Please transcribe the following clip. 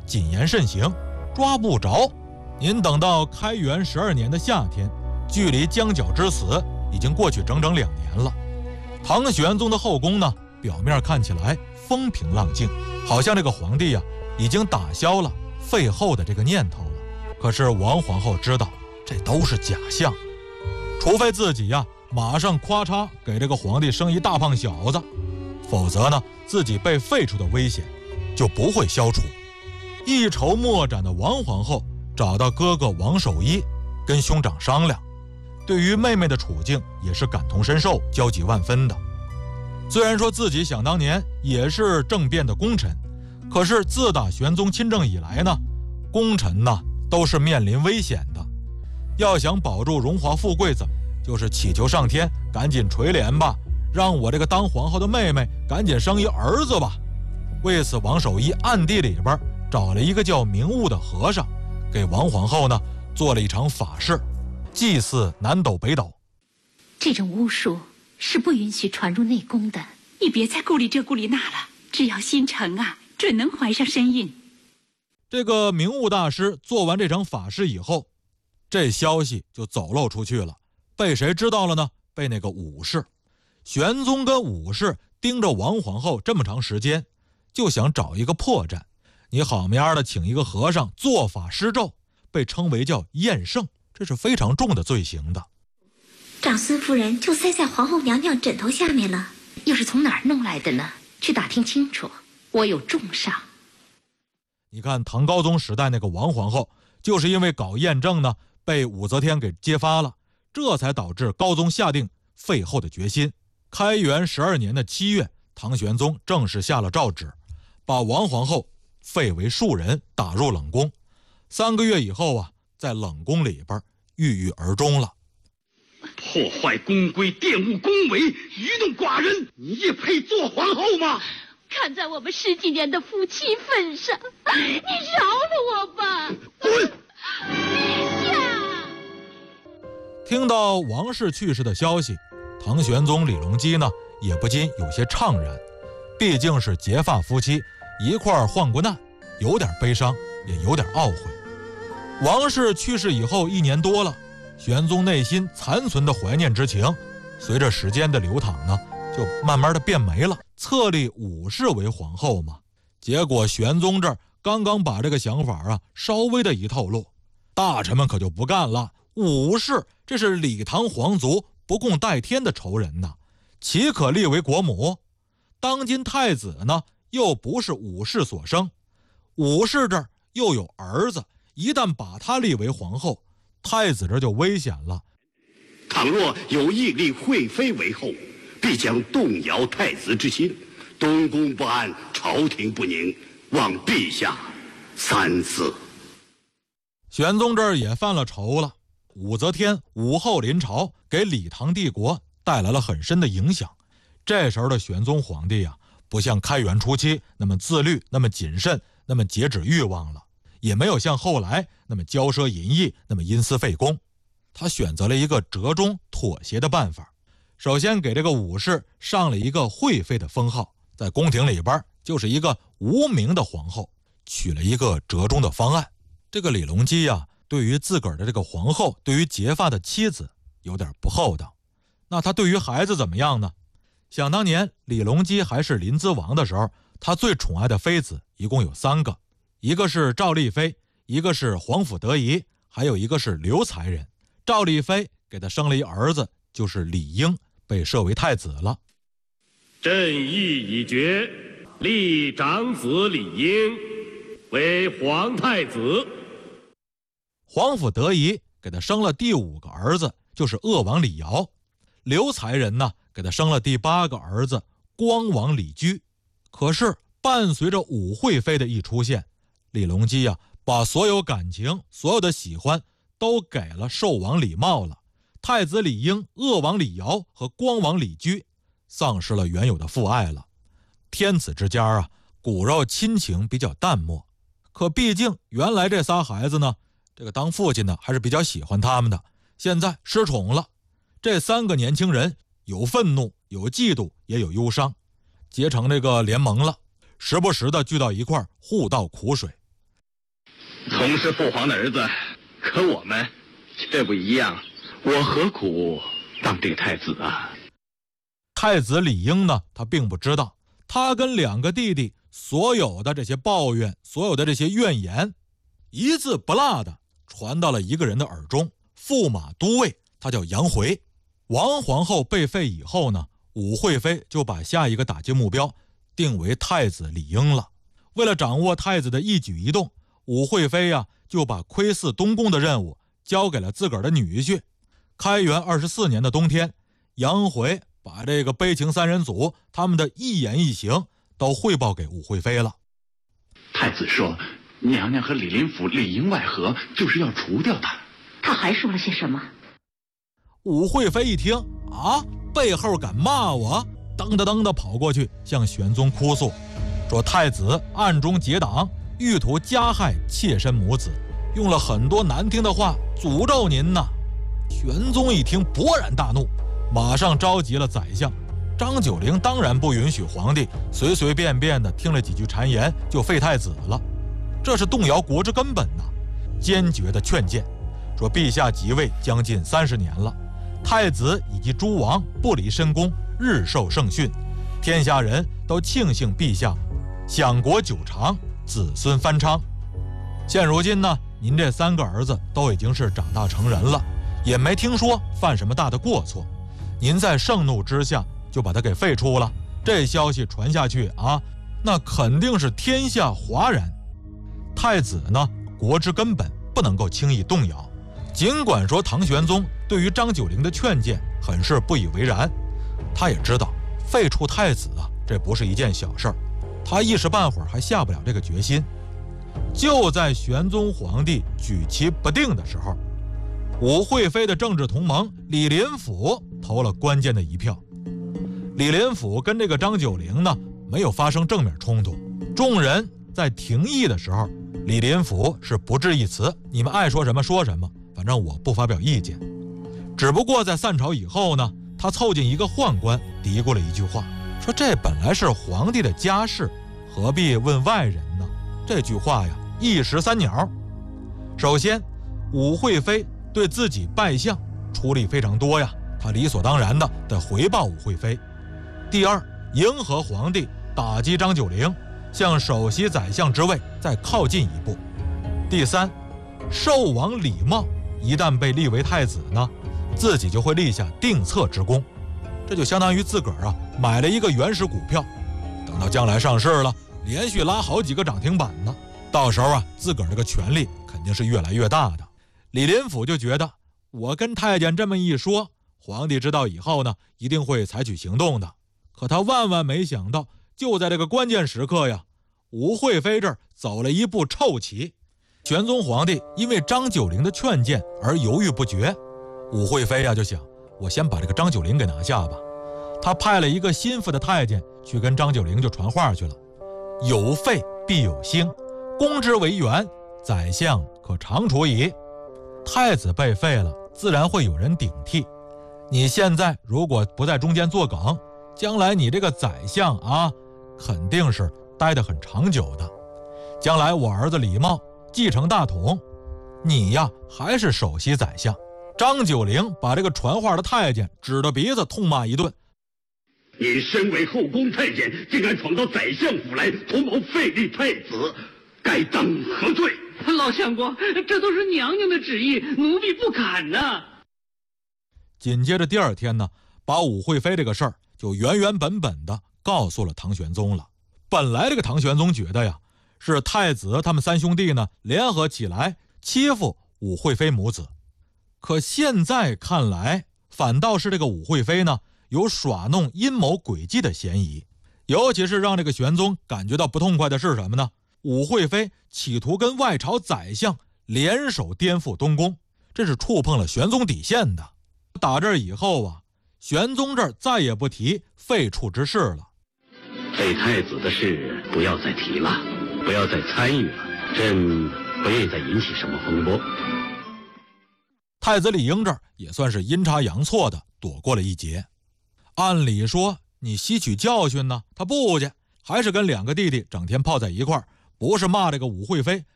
谨言慎行，抓不着。您等到开元12年的夏天，距离江角之死已经过去整整2年了。唐玄宗的后宫呢，表面看起来风平浪静，好像这个皇帝已经打消了废后的这个念头了。可是王皇后知道这都是假象，除非自己马上咔嚓给这个皇帝生一大胖小子，否则呢自己被废除的危险就不会消除。一筹莫展的王皇后找到哥哥王守一，跟兄长商量，对于妹妹的处境也是感同身受，焦急万分的。虽然说自己想当年也是政变的功臣，可是自打玄宗亲政以来呢，功臣呢都是面临危险的。要想保住荣华富贵，怎么就是祈求上天赶紧垂怜吧，让我这个当皇后的妹妹赶紧生一儿子吧。为此，王守一暗地里边找了一个叫明悟的和尚，给王皇后呢做了一场法事，祭祀南斗北斗。 这种巫术是不允许传入内宫的，你别再顾虑这顾虑那了，只要心诚准能怀上身孕。 这个明悟大师做完这场法事以后，这消息就走漏出去了，被谁知道了呢？被那个武士。玄宗跟武士盯着王皇后这么长时间，就想找一个破绽。你好么样的请一个和尚做法施咒，被称为叫验圣，这是非常重的罪行的。 长孙夫人就塞在皇后娘娘枕头下面了， 又是从哪儿弄来的呢？去打听清楚，我有重赏。 你看唐高宗时代那个王皇后，就是因为搞验证呢，被武则天给揭发了，这才导致高宗下定废后的决心。开元12年的7月，唐玄宗正式下了诏旨，把王皇后废为庶人，打入冷宫。3个月以后在冷宫里边郁郁而终了。 破坏宫规，玷污宫闱，愚弄寡人，你也配做皇后吗？ 看在我们10几年的夫妻份上，你饶了我吧！ 滚！ 陛下！ 听到王氏去世的消息，唐玄宗李隆基呢也不禁有些怅然，毕竟是结发夫妻一块儿患过难，有点悲伤，也有点懊悔。王氏去世以后1年多了，玄宗内心残存的怀念之情，随着时间的流淌呢，就慢慢的变没了。册立武氏为皇后嘛，结果玄宗这儿刚刚把这个想法稍微的一透露，大臣们可就不干了。武氏这是李唐皇族不共戴天的仇人呐，岂可立为国母？当今太子呢又不是武氏所生，武氏这儿又有儿子，一旦把他立为皇后，太子这就危险了。 倘若有意立惠妃为后，必将动摇太子之心，东宫不安，朝廷不宁，望陛下三思。 玄宗这儿也犯了愁了。武则天武后临朝，给李唐帝国带来了很深的影响。这时候的玄宗皇帝不像开元初期那么自律，那么谨慎，那么节制欲望了，也没有像后来那么骄奢淫逸，那么因私废公。他选择了一个折中妥协的办法，首先给这个武氏上了一个惠妃的封号，在宫廷里边就是一个无名的皇后，取了一个折中的方案。这个李隆基对于自个儿的这个皇后，对于结发的妻子有点不厚道。那他对于孩子怎么样呢？想当年李隆基还是临淄王的时候，他最宠爱的妃子一共有3个，一个是赵丽妃，一个是皇甫德仪，还有一个是刘才人。赵丽妃给他生了一儿子，就是李英，被设为太子了。 朕意已决，立长子李英为皇太子。 皇甫德仪给他生了第5个儿子，就是鄂王李尧。刘才人呢，给他生了第8个儿子，光王李居。可是伴随着武惠妃的一出现，李隆基把所有感情，所有的喜欢都给了寿王李瑁了。太子李英、鄂王李尧和光王李居丧失了原有的父爱了。天子之家骨肉亲情比较淡漠，可毕竟原来这仨孩子呢，这个当父亲的还是比较喜欢他们的，现在失宠了。这3个年轻人有愤怒，有嫉妒，也有忧伤，结成这个联盟了，时不时的聚到一块儿互道苦水。 从是父皇的儿子，可我们却不一样。我何苦当这个太子啊？ 太子李英呢，他并不知道，他跟两个弟弟所有的这些抱怨，所有的这些怨言，一字不落的传到了一个人的耳中，驸马都尉，他叫杨回。王皇后被废以后呢，武惠妃就把下一个打击目标定为太子李英了。为了掌握太子的一举一动，武惠妃就把窥伺东宫的任务交给了自个儿的女婿。开元24年的冬天，杨回把这个悲情三人组他们的一言一行都汇报给武惠妃了。 太子说，娘娘和李林甫里应外合，就是要除掉他。 他还说了些什么？ 武惠妃一听背后敢骂我，噔噔噔的跑过去向玄宗哭诉，说太子暗中结党，欲图加害妾身母子，用了很多难听的话诅咒您呐。玄宗一听勃然大怒，马上召集了宰相张九龄，当然不允许皇帝随随便便的听了几句谗言就废太子了，这是动摇国之根本呐。坚决的劝谏说，陛下即位将近30年了，太子以及诸王不离深宫，日受圣训，天下人都庆幸陛下享国久长，子孙繁昌。现如今呢，您这3个儿子都已经是长大成人了，也没听说犯什么大的过错，您在盛怒之下就把他给废除了，这消息传下去那肯定是天下哗然。太子呢，国之根本不能够轻易动摇。尽管说唐玄宗对于张九龄的劝谏很是不以为然，他也知道废除太子这不是一件小事儿，他一时半会儿还下不了这个决心。就在玄宗皇帝举棋不定的时候，武惠妃的政治同盟李林甫投了关键的一票。李林甫跟这个张九龄呢没有发生正面冲突，众人在廷议的时候，李林甫是不置一词，你们爱说什么说什么，反正我不发表意见。只不过在散朝以后呢，他凑近一个宦官嘀咕了一句话，说这本来是皇帝的家事，何必问外人呢？这句话一石三鸟。首先，武惠妃对自己拜相出力非常多他理所当然的得回报武惠妃。第二，迎合皇帝，打击张九龄，向首席宰相之位再靠近一步。第三，寿王李瑁一旦被立为太子呢，自己就会立下定策之功，这就相当于自个儿买了一个原始股票，等到将来上市了，连续拉好几个涨停板呢，到时候自个儿这个权力肯定是越来越大的。李林甫就觉得，我跟太监这么一说，皇帝知道以后呢，一定会采取行动的。可他万万没想到，就在这个关键时刻武惠妃这儿走了一步臭棋。玄宗皇帝因为张九龄的劝谏而犹豫不决，武惠妃就想，我先把这个张九龄给拿下吧。他派了一个心腹的太监去跟张九龄就传话去了，有废必有兴，公之为元，宰相可长处矣。太子被废了，自然会有人顶替，你现在如果不在中间作梗，将来你这个宰相肯定是待得很长久的。将来我儿子李瑁继承大统，你还是首席宰相。张九龄把这个传话的太监指着鼻子痛骂一顿， 你身为后宫太监，竟敢闯到宰相府来，图谋废立太子，该当何罪？ 老相公，这都是娘娘的旨意，奴婢不敢呐。 紧接着第二天呢，把武惠妃这个事儿就原原本本的告诉了唐玄宗了。本来这个唐玄宗觉得是太子他们3兄弟呢联合起来欺负武惠妃母子，可现在看来，反倒是这个武惠妃呢有耍弄阴谋诡计的嫌疑。尤其是让这个玄宗感觉到不痛快的是什么呢？武惠妃企图跟外朝宰相联手颠覆东宫，这是触碰了玄宗底线的。打这以后玄宗这儿再也不提废黜之事了。 废太子的事不要再提了，不要再参与了，朕不愿意再引起什么风波。 太子李英这儿也算是阴差阳错的躲过了一劫。按理说你吸取教训呢，他不去，还是跟2个弟弟整天泡在一块儿，不是骂这个武惠妃，